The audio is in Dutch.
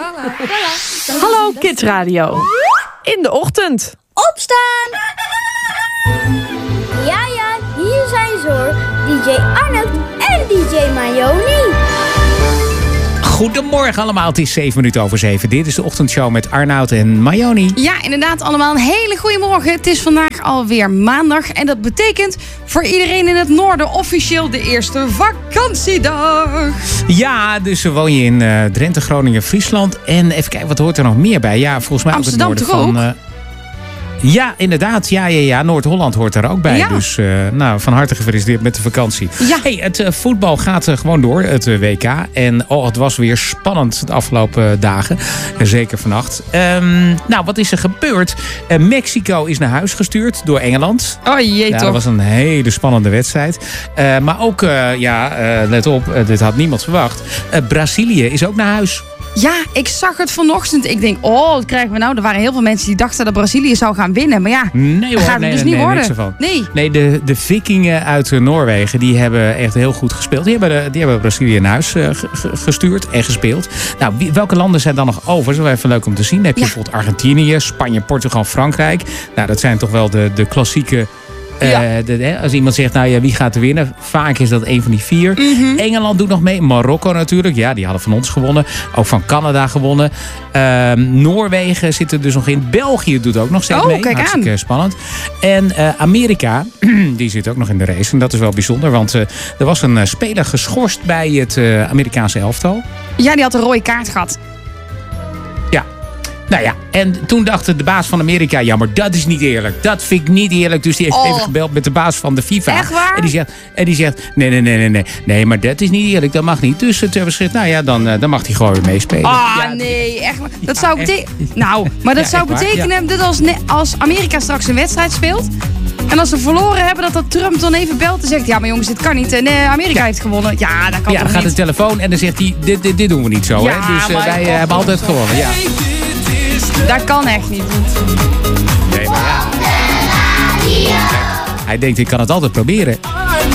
Hallo Kids Radio. In de ochtend. Opstaan! Ja, hier zijn ze hoor. DJ Arnold en DJ Mayoni. Goedemorgen allemaal, het is 7:07. Dit is de ochtendshow met Arnoud en Mayoni. Ja, inderdaad allemaal een hele goede morgen. Het is vandaag alweer maandag. En dat betekent voor iedereen in het noorden officieel de eerste vakantiedag. Ja, dus woon je in Drenthe, Groningen, Friesland. En even kijken, wat hoort er nog meer bij? Ja, volgens mij Amsterdam ook het noorden toch van... Ja, inderdaad. Ja. Noord-Holland hoort er ook bij. Ja. Dus van harte gefeliciteerd met de vakantie. Ja. Hey, het voetbal gaat gewoon door, het WK. En het was weer spannend de afgelopen dagen. Zeker vannacht. Wat is er gebeurd? Mexico is naar huis gestuurd door Engeland. Oh jee, Ja, toch. dat was een hele spannende wedstrijd. Maar ook, let op, dit had niemand verwacht. Brazilië is ook naar huis. Ja, ik zag het vanochtend. Ik denk, wat krijgen we nou? Er waren heel veel mensen die dachten dat Brazilië zou gaan winnen. Maar ja, Nee dat hoor, gaat het dus niet niks worden. ervan. Nee. De Vikingen uit Noorwegen, die hebben echt heel goed gespeeld. Die hebben Brazilië naar huis gestuurd en gespeeld. Nou, welke landen zijn dan nog over? Dat is wel even leuk om te zien. Dan heb je bijvoorbeeld Argentinië, Spanje, Portugal, Frankrijk. Nou, dat zijn toch wel de klassieke... als iemand zegt, wie gaat er winnen? Vaak is dat een van die 4. Mhm. Engeland doet nog mee. Marokko natuurlijk. Ja, die hadden van ons gewonnen. Ook van Canada gewonnen. Noorwegen zit er dus nog in. België doet ook nog steeds mee. Kijk Hartstikke spannend. En Amerika, die zit ook nog in de race. En dat is wel bijzonder. Want er was een speler geschorst bij het Amerikaanse elftal. Ja, die had een rode kaart gehad. Ja. Nou ja, en toen dacht de baas van Amerika... ja, maar dat is niet eerlijk. Dat vind ik niet eerlijk. Dus die heeft even gebeld met de baas van de FIFA. Echt waar? En die zegt... Nee, maar dat is niet eerlijk. Dat mag niet. Dus het hebben gezegd... dan mag hij gewoon weer meespelen. Nee, echt. Dat zou betekenen... maar dat zou betekenen dat als Amerika straks een wedstrijd speelt... en als ze verloren hebben, dat Trump dan even belt en zegt... ja, maar jongens, dit kan niet. Nee, Amerika heeft gewonnen. Ja, dat kan dan gaat de telefoon en dan zegt hij... dit doen we niet zo, Ja, hè? Dus wij hebben altijd gewonnen. Ja. Dat kan echt niet. Nee, maar ja. Hij denkt, ik kan het altijd proberen.